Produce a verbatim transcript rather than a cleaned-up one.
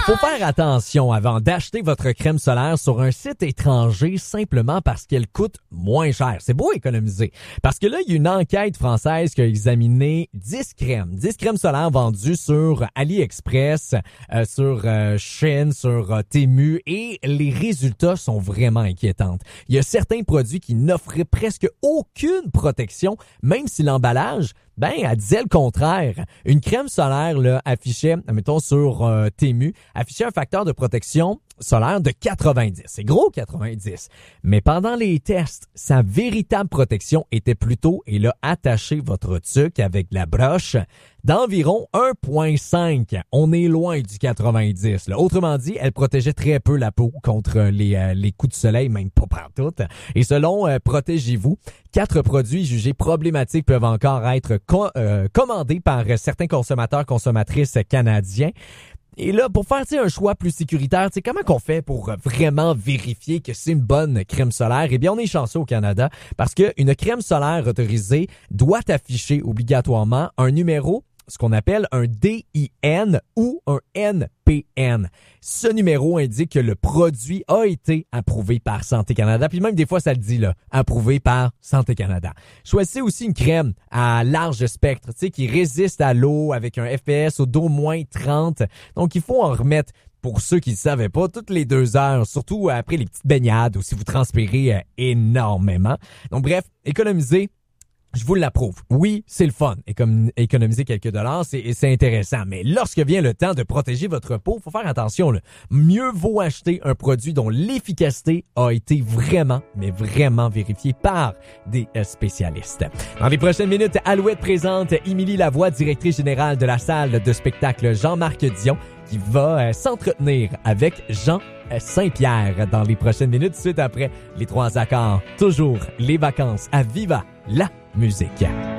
Faut faire attention avant d'acheter votre crème solaire sur un site étranger simplement parce qu'elle coûte moins cher. C'est beau économiser. Parce que là, il y a une enquête française qui a examiné dix crèmes. dix crèmes solaires vendues sur AliExpress, euh, sur euh, Shein, sur euh, Temu et les résultats sont vraiment inquiétants. Il y a certains produits qui n'offraient presque aucune protection, même si l'emballage, ben, elle disait le contraire. Une crème solaire, là, affichait, mettons, sur euh, Temu, affichait un facteur de protection solaire de quatre-vingt-dix. C'est gros, quatre-vingt-dix. Mais pendant les tests, sa véritable protection était plutôt, et là, attachez votre tuque avec la broche, d'environ un virgule cinq. On est loin du quatre-vingt-dix. Là. Autrement dit, elle protégeait très peu la peau contre les, euh, les coups de soleil, même pas partout. Et selon euh, Protégez-vous, quatre produits jugés problématiques peuvent encore être co- euh, commandés par certains consommateurs, consommatrices canadiens. Et là, pour faire un choix plus sécuritaire, comment qu'on fait pour vraiment vérifier que c'est une bonne crème solaire? Eh bien, on est chanceux au Canada parce qu'une crème solaire autorisée doit afficher obligatoirement un numéro, ce qu'on appelle un D I N ou un N P N. Ce numéro indique que le produit a été approuvé par Santé Canada. Puis même des fois, ça le dit là, approuvé par Santé Canada. Choisissez aussi une crème à large spectre, tu sais, qui résiste à l'eau avec un F P S d'au moins trente. Donc, il faut en remettre. Pour ceux qui ne savaient pas, toutes les deux heures, surtout après les petites baignades ou si vous transpirez euh, énormément. Donc bref, économisez. Je vous l'approuve. Oui, c'est le fun. Et comme économiser quelques dollars, c'est, c'est intéressant. Mais lorsque vient le temps de protéger votre peau, faut faire attention. Là. Mieux vaut acheter un produit dont l'efficacité a été vraiment, mais vraiment vérifiée par des spécialistes. Dans les prochaines minutes, Alouette présente Émilie Lavoie, directrice générale de la salle de spectacle Jean-Marc Dion, qui va euh, s'entretenir avec Jean Saint-Pierre dans les prochaines minutes, suite après les trois accords. Toujours les vacances à Viva la musique.